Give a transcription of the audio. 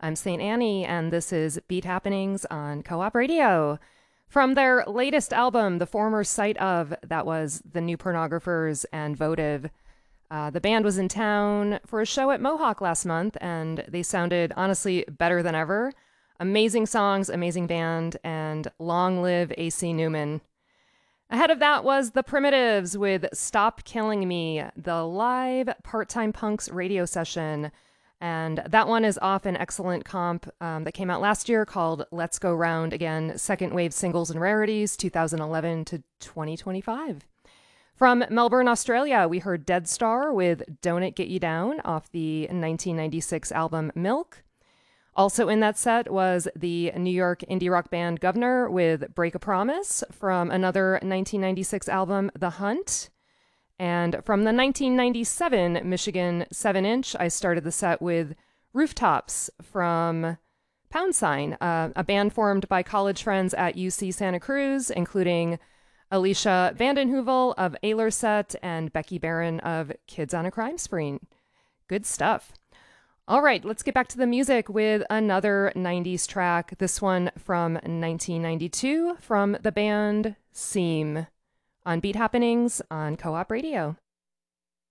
I'm St. Annie, and this is Beat Happenings on Co-op Radio. From their latest album, The Former Sight Of, that was The New Pornographers and Votive. The band was in town for a show at Mohawk last month, and they sounded, honestly, better than ever. Amazing songs, amazing band, and long live AC Newman. Ahead of that was The Primitives with Stop Killing Me, the live Part-Time Punks radio session. And that one is off an excellent comp that came out last year called Let's Go Round Again, Second Wave Singles and Rarities, 2011 to 2025. From Melbourne, Australia, we heard Dead Star with Don't It Get You Down off the 1996 album Milk. Also in that set was the New York indie rock band Governor with Break a Promise from another 1996 album, The Hunt. And from the 1997 Michigan 7-inch, I started the set with Rooftops from Pound Sign, a band formed by college friends at UC Santa Cruz, including Alicia Vandenheuvel of Ayler Set and Becky Barron of Kids on a Crime Spree. Good stuff. All right, let's get back to the music with another 90s track, this one from 1992 from the band Seam on Beat Happenings on Co-op Radio.